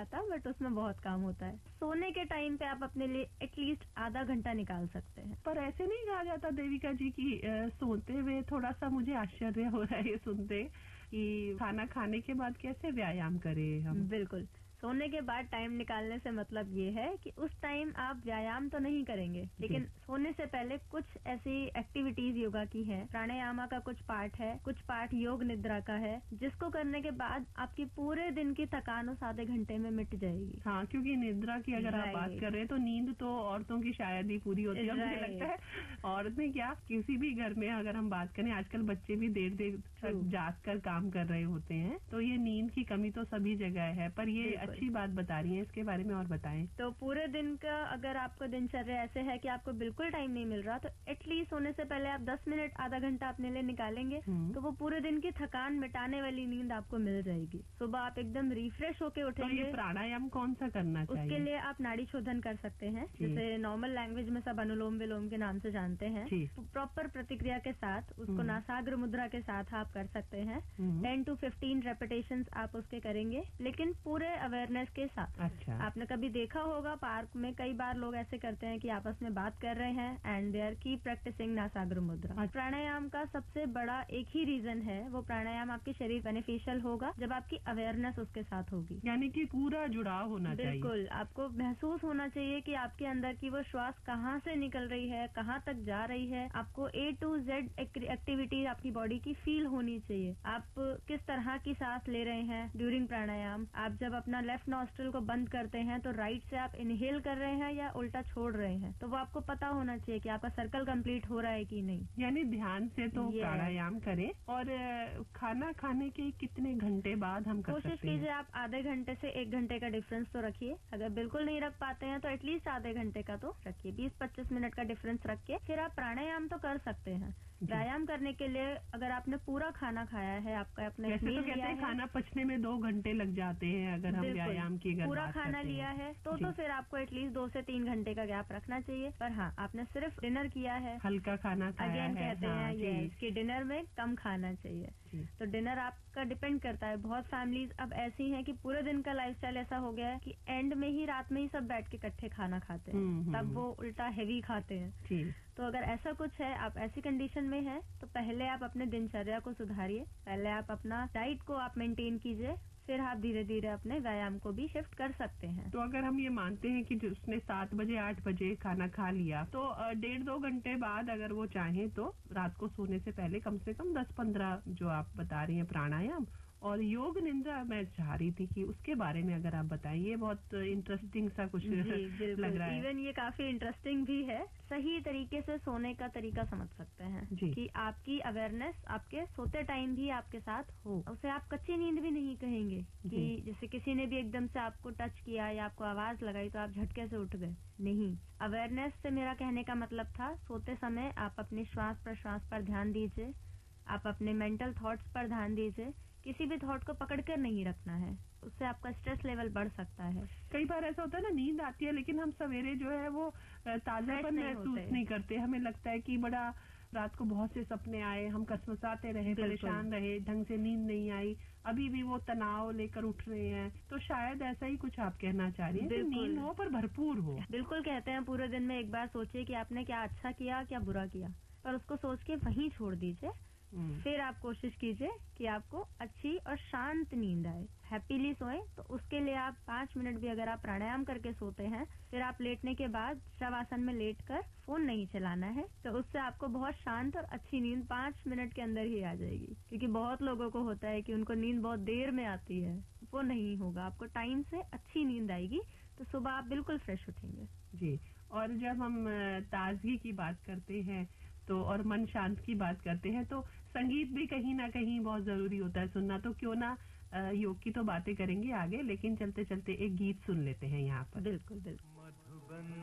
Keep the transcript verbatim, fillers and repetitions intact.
आता, बट उसमें बहुत काम होता है। सोने के टाइम पे आप अपने लिए एटलीस्ट आधा घंटा निकाल सकते हैं। पर ऐसे नहीं कहा जाता देविका जी की आ, सोते हुए थोड़ा सा मुझे आश्चर्य हो रहा है ये सुनते कि खाना खाने के बाद कैसे व्यायाम करें हम? बिल्कुल, सोने के बाद टाइम निकालने से मतलब ये है कि उस टाइम आप व्यायाम तो नहीं करेंगे, लेकिन सोने से पहले कुछ ऐसी एक्टिविटीज योगा की है, प्राणायामा का कुछ पार्ट है, कुछ पार्ट योग निद्रा का है, जिसको करने के बाद आपकी पूरे दिन की थकान उस आधे घंटे में मिट जाएगी। हाँ, क्योंकि निद्रा की अगर आप बात कर रहे हैं तो नींद तो औरतों की शायद ही पूरी होती है, मुझे लगता है। औरतें क्या, किसी भी घर में अगर हम बात करें, आजकल बच्चे भी देर देर तक जाग कर काम कर रहे होते हैं, तो ये नींद की कमी तो सभी जगह है। पर ये अच्छी बात बता रही है, इसके बारे में और बताएं। तो पूरे दिन का अगर आपको दिनचर्या ऐसे है कि आपको बिल्कुल टाइम नहीं मिल रहा, तो एटलीस्ट सोने से पहले आप दस मिनट आधा घंटा अपने लिए निकालेंगे तो वो पूरे दिन की थकान मिटाने वाली नींद आपको मिल जाएगी। सुबह आप एकदम रिफ्रेश होके उठेंगे। तो ये प्राणायाम कौन सा करना चाहिए? उसके लिए आप नाड़ी शोधन कर सकते हैं, जिसे नॉर्मल लैंग्वेज में सब अनुलोम विलोम के नाम से जानते हैं। प्रॉपर प्रतिक्रिया के साथ उसको नासाग्र मुद्रा के साथ आप कर सकते हैं। टेन टू फिफ्टीन रेपिटेशंस आप उसके करेंगे, लेकिन पूरे अवेयरनेस के साथ। अच्छा। आपने कभी देखा होगा पार्क में कई बार लोग ऐसे करते हैं कि आपस में बात कर रहे हैं एंड दे आर की प्रैक्टिसिंग नासाग्र मुद्रा। अच्छा। प्राणायाम का सबसे बड़ा एक ही रीजन है, वो प्राणायाम आपके शरीर बेनिफिशियल होगा जब आपकी अवेयरनेस उसके साथ होगी, यानी कि पूरा जुड़ाव होना चाहिए। बिल्कुल, आपको महसूस होना चाहिए कि आपके अंदर की वो श्वास कहाँ से निकल रही है, कहाँ तक जा रही है। आपको ए टू जेड एक्टिविटी आपकी बॉडी की फील होनी चाहिए। आप किस तरह की सांस ले रहे हैं ड्यूरिंग प्राणायाम। आप जब अपना लेफ्ट नॉस्ट्रिल को बंद करते हैं तो राइट से आप इनहेल कर रहे हैं या उल्टा छोड़ रहे हैं, तो वो आपको पता होना चाहिए कि आपका सर्कल कंप्लीट हो रहा है कि नहीं। यानी ध्यान से तो प्राणायाम करें। और खाना खाने के कितने घंटे बाद हम कर सकते हैं? कोशिश कीजिए आप आधे घंटे से एक घंटे का डिफरेंस तो रखिए। अगर बिल्कुल नहीं रख पाते हैं तो एटलीस्ट आधे घंटे का तो रखिए। बीस पच्चीस मिनट का डिफरेंस रख के फिर आप प्राणायाम तो कर सकते हैं। व्यायाम करने के लिए अगर आपने पूरा खाना खाया है, आपका अपने तो कहते हैं खाना पचने में दो घंटे लग जाते हैं अगर हम व्यायाम की अगर पूरा खाना लिया है तो तो फिर आपको एटलीस्ट दो से तीन घंटे का गैप रखना चाहिए। पर हाँ, आपने सिर्फ डिनर किया है, हल्का खाना खाया अगेन है, कहते हाँ, हैं ये कि डिनर में कम खाना चाहिए। तो डिनर आपका डिपेंड करता है। बहुत फैमिलीज अब ऐसी हैं कि पूरे दिन का लाइफस्टाइल ऐसा हो गया है कि एंड में ही रात में ही सब बैठ के इकट्ठे खाना खाते हैं, तब वो उल्टा हेवी खाते हैं। तो अगर ऐसा कुछ है, आप ऐसी कंडीशन में हैं, तो पहले आप अपने दिनचर्या को सुधारिए। पहले आप अपना डाइट को आप मेंटेन कीजिए, फिर आप धीरे धीरे अपने व्यायाम को भी शिफ्ट कर सकते हैं। तो अगर हम ये मानते हैं कि उसने सात बजे आठ बजे खाना खा लिया, तो डेढ़ दो घंटे बाद अगर वो चाहे तो रात को सोने से पहले कम से कम दस पंद्रह जो आप बता रही हैं प्राणायाम और योग निद्रा, मैं चाह रही थी कि उसके बारे में अगर आप बताइए। बहुत इंटरेस्टिंग सा कुछ लग रहा है। इवन ये काफी इंटरेस्टिंग भी है। सही तरीके से सोने का तरीका समझ सकते हैं कि आपकी अवेयरनेस आपके सोते टाइम भी आपके साथ हो। उसे आप कच्ची नींद भी नहीं कहेंगे कि जैसे किसी ने भी एकदम से आपको टच किया या आपको आवाज लगाई तो आप झटके से उठ गए। नहीं, अवेयरनेस से मेरा कहने का मतलब था सोते समय आप अपने श्वास प्रश्वास पर ध्यान दीजिए, आप अपने मेंटल थॉट्स पर ध्यान दीजिए। किसी भी थॉट को पकड़कर नहीं रखना है, उससे आपका स्ट्रेस लेवल बढ़ सकता है। कई बार ऐसा होता है ना, नींद आती है लेकिन हम सवेरे जो है वो ताजापन महसूस नहीं करते। हमें लगता है कि बड़ा रात को बहुत से सपने आए, हम कसमसाते रहे, परेशान रहे, ढंग से नींद नहीं आई, अभी भी वो तनाव लेकर उठ रहे हैं। तो शायद ऐसा ही कुछ आप कहना चाह रही हैं, नींद हो पर भरपूर हो। बिल्कुल, कहते हैं पूरे दिन में एक बार सोचिए कि आपने क्या अच्छा किया क्या बुरा किया, पर उसको सोच के वहीं छोड़ दीजिए। फिर आप कोशिश कीजिए कि आपको अच्छी और शांत नींद आए, हैप्पीली सोएं। तो उसके लिए आप पांच मिनट भी अगर आप प्राणायाम करके सोते हैं, फिर आप लेटने के बाद शवासन में लेटकर फोन नहीं चलाना है, तो उससे आपको बहुत शांत और अच्छी नींद पांच मिनट के अंदर ही आ जाएगी। क्योंकि बहुत लोगों को होता है कि उनको नींद बहुत देर में आती है, वो नहीं होगा। आपको टाइम से अच्छी नींद आएगी तो सुबह आप बिल्कुल फ्रेश उठेंगे। जी, और जब हम ताजगी की बात करते हैं तो और मन शांत की बात करते हैं तो संगीत भी कहीं ना कहीं बहुत जरूरी होता है सुनना। तो क्यों ना योग की तो बातें करेंगे आगे, लेकिन चलते चलते एक गीत सुन लेते हैं यहाँ पर। बिल्कुल बिल्कुल।